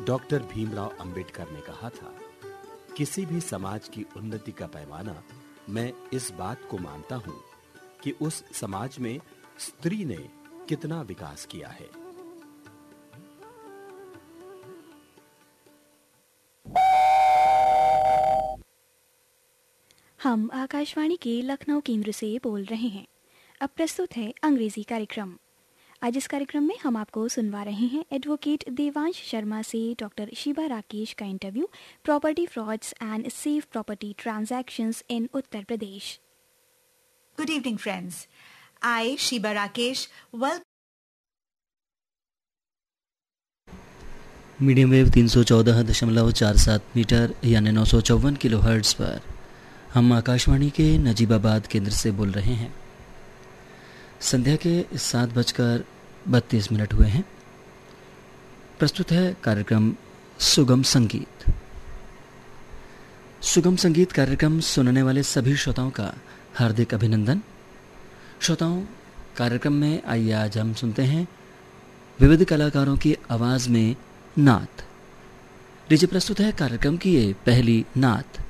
Doctor Bhimrao Ambedkar ने कहा था, किसी भी समाज की उन्नति का पैमाना मैं इस बात को मानता हूं कि उस समाज में स्त्री ने कितना विकास किया है। हम आकाशवाणी के लखनऊ केंद्र से बोल रहे हैं। अब प्रस्तुत है अंग्रेजी कार्यक्रम। आज इस कार्यक्रम में हम आपको सुनवा रहे हैं एडवोकेट देवांश शर्मा से डॉक्टर शीबा राकेश का interview, property frauds and safe property transactions in Uttar Pradesh. Good evening, friends. I, Shiba Rakesh, welcome. Medium wave 314.47 metre यानी 954 किलोहर्ट्ज़ पर हम आकाशवाणी के नजीबाबाद केंद्र से बोल रहे हैं। संध्या के 7:32 हुए हैं। प्रस्तुत है कार्यक्रम सुगम संगीत। सुगम संगीत कार्यक्रम सुनने वाले सभी श्रोताओं का हार्दिक अभिनंदन। श्रोताओं, कार्यक्रम में आइए आज हम सुनते हैं विविध कलाकारों की आवाज़ में नात। लीजिए प्रस्तुत है कार्यक्रम की ये पहली नात।